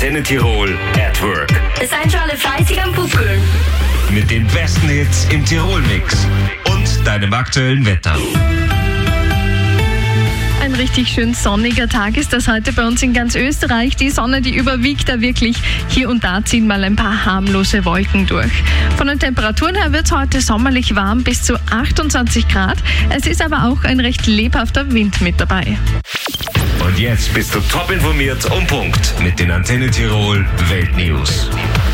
Antenne Tirol at Work. Seid schon alle fleißig am Pupkeln. Mit den besten Hits im Tirol-Mix und deinem aktuellen Wetter. Ein richtig schön sonniger Tag ist das heute bei uns in ganz Österreich. Die Sonne, die überwiegt da wirklich. Hier und da ziehen mal ein paar harmlose Wolken durch. Von den Temperaturen her wird es heute sommerlich warm bis zu 28 Grad. Es ist aber auch ein recht lebhafter Wind mit dabei. Und jetzt bist du top informiert und Punkt mit den Antenne Tirol Weltnews.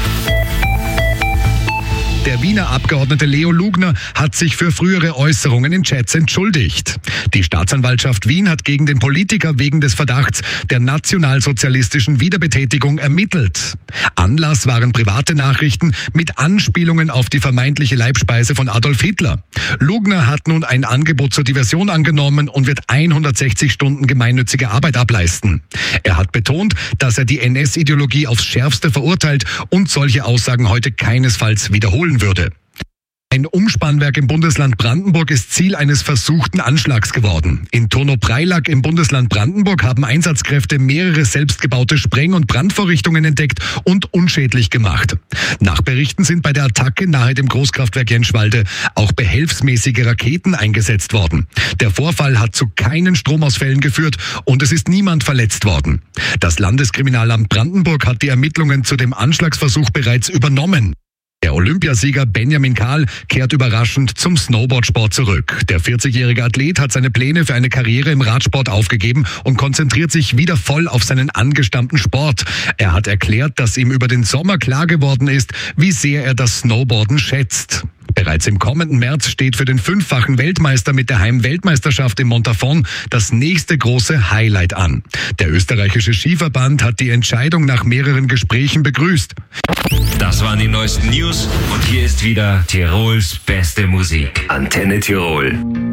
Der Wiener Abgeordnete Leo Lugner hat sich für frühere Äußerungen in Chats entschuldigt. Die Staatsanwaltschaft Wien hat gegen den Politiker wegen des Verdachts der nationalsozialistischen Wiederbetätigung ermittelt. Anlass waren private Nachrichten mit Anspielungen auf die vermeintliche Leibspeise von Adolf Hitler. Lugner hat nun ein Angebot zur Diversion angenommen und wird 160 Stunden gemeinnützige Arbeit ableisten. Er hat betont, dass er die NS-Ideologie aufs Schärfste verurteilt und solche Aussagen heute keinesfalls wiederholen würde. Ein Umspannwerk im Bundesland Brandenburg ist Ziel eines versuchten Anschlags geworden. In Turnow-Preilack im Bundesland Brandenburg haben Einsatzkräfte mehrere selbstgebaute Spreng- und Brandvorrichtungen entdeckt und unschädlich gemacht. Nach Berichten sind bei der Attacke nahe dem Großkraftwerk Jenschwalde auch behelfsmäßige Raketen eingesetzt worden. Der Vorfall hat zu keinen Stromausfällen geführt und es ist niemand verletzt worden. Das Landeskriminalamt Brandenburg hat die Ermittlungen zu dem Anschlagsversuch bereits übernommen. Der Olympiasieger Benjamin Kahl kehrt überraschend zum Snowboardsport zurück. Der 40-jährige Athlet hat seine Pläne für eine Karriere im Radsport aufgegeben und konzentriert sich wieder voll auf seinen angestammten Sport. Er hat erklärt, dass ihm über den Sommer klar geworden ist, wie sehr er das Snowboarden schätzt. Bereits im kommenden März steht für den 5-fachen Weltmeister mit der Heimweltmeisterschaft in Montafon das nächste große Highlight an. Der österreichische Skiverband hat die Entscheidung nach mehreren Gesprächen begrüßt. Das waren die neuesten News und hier ist wieder Tirols beste Musik. Antenne Tirol.